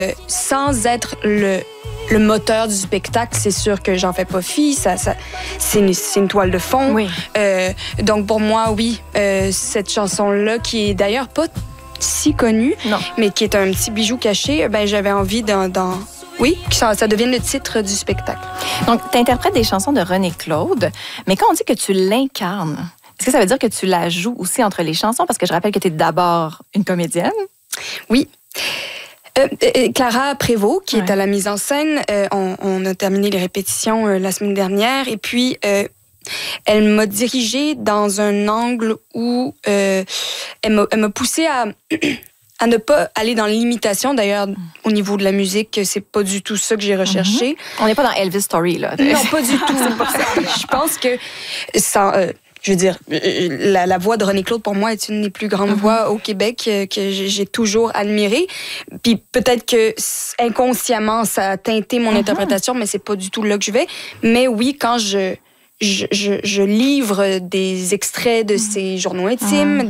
sans être le moteur du spectacle, c'est sûr que j'en fais pas fi. C'est une toile de fond. Oui. Donc, pour moi, oui, cette chanson-là, qui est d'ailleurs pas si connue, mais qui est un petit bijou caché, j'avais envie oui, que ça devienne le titre du spectacle. Donc, tu interprètes des chansons de René Claude, mais quand on dit que tu l'incarnes, est-ce que ça veut dire que tu la joues aussi entre les chansons? Parce que je rappelle que tu es d'abord une comédienne. Oui. Clara Prévost, qui est à la mise en scène, on a terminé les répétitions la semaine dernière, et puis elle m'a dirigée dans un angle où elle m'a poussée à ne pas aller dans l'imitation. D'ailleurs, au niveau de la musique, c'est pas du tout ça que j'ai recherché. On n'est pas dans Elvis Story, là. Non, pas du tout. Je pense que je veux dire, la voix de René Claude, pour moi, est une des plus grandes voix au Québec que j'ai toujours admirée. Puis peut-être que inconsciemment, ça a teinté mon interprétation, mais c'est pas du tout là que je vais. Mais oui, quand je livre des extraits de ses journaux intimes,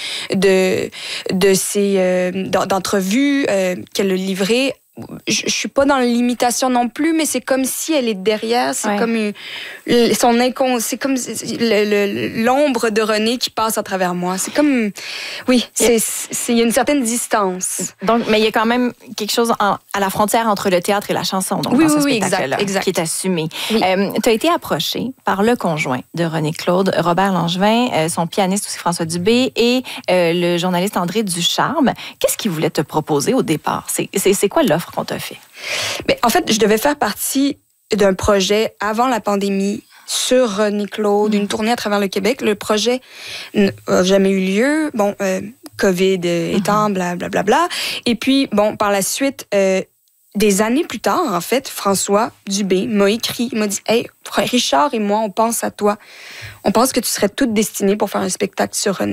de ses d'entrevues qu'elle a livrées. Je suis pas dans l'imitation non plus, mais c'est comme si elle est derrière. C'est comme c'est comme l'ombre de René qui passe à travers moi. C'est comme, oui, il y a une certaine distance. Donc, mais il y a quand même quelque chose à la frontière entre le théâtre et la chanson. Donc, dans ce spectacle-là, exact. Qui est assumé. Oui. Tu as été approché par le conjoint de René Claude, Robert Langevin, son pianiste aussi François Dubé et le journaliste André Ducharme. Qu'est-ce qu'il voulait te proposer au départ? C'est quoi l'offre qu'on t'a fait? Mais en fait, je devais faire partie d'un projet avant la pandémie sur René Claude, une tournée à travers le Québec. Le projet n'a jamais eu lieu. Bon, COVID étant, blablabla. Et puis, bon, par la suite, des années plus tard, en fait, François Dubé m'a écrit, il m'a dit « Hey, Richard et moi, on pense à toi. On pense que tu serais toute destinée pour faire un spectacle sur René. »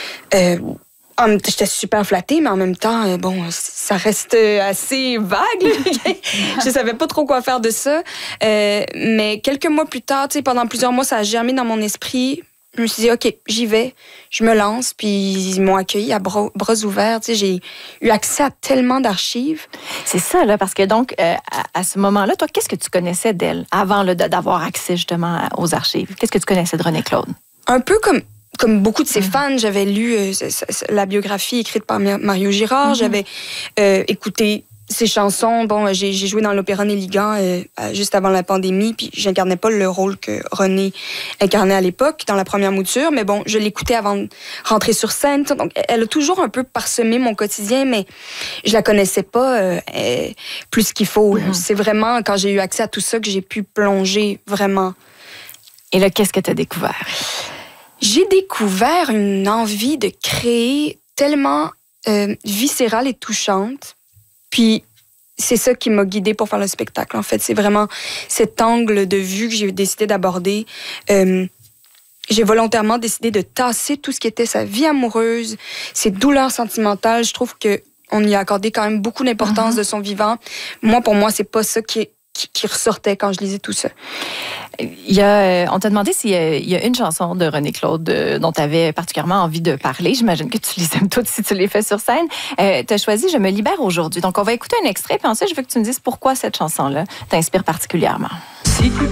J'étais super flattée, mais en même temps, ça reste assez vague. Je savais pas trop quoi faire de ça. Mais quelques mois plus tard, pendant plusieurs mois, ça a germé dans mon esprit. Je me suis dit, OK, j'y vais, je me lance, puis ils m'ont accueilli à bras ouverts. J'ai eu accès à tellement d'archives. C'est ça, là, parce que donc, à ce moment-là, toi, qu'est-ce que tu connaissais d'elle avant d'avoir accès justement aux archives? Qu'est-ce que tu connaissais de René Claude? Un peu comme beaucoup de ses fans, j'avais lu la biographie écrite par Mario Girard, j'avais écouté ses chansons. Bon, j'ai joué dans l'opéra Néligan juste avant la pandémie, puis j'incarnais pas le rôle que René incarnait à l'époque, dans la première mouture, mais bon, je l'écoutais avant de rentrer sur scène. Donc, elle a toujours un peu parsemé mon quotidien, mais je la connaissais pas plus qu'il faut. C'est vraiment quand j'ai eu accès à tout ça que j'ai pu plonger vraiment. Et là, qu'est-ce que tu as découvert? J'ai découvert une envie de créer tellement viscérale et touchante. Puis, c'est ça qui m'a guidée pour faire le spectacle. En fait, c'est vraiment cet angle de vue que j'ai décidé d'aborder. J'ai volontairement décidé de tasser tout ce qui était sa vie amoureuse, ses douleurs sentimentales. Je trouve qu'on y a accordé quand même beaucoup d'importance de son vivant. Moi, pour moi, c'est pas ça qui ressortait quand je lisais tout ça. On t'a demandé s'il y a une chanson de René Claude dont tu avais particulièrement envie de parler. J'imagine que tu les aimes toutes si tu les fais sur scène. Tu as choisi « Je me libère aujourd'hui ». Donc, on va écouter un extrait, puis ensuite, je veux que tu me dises pourquoi cette chanson-là t'inspire particulièrement. Si tu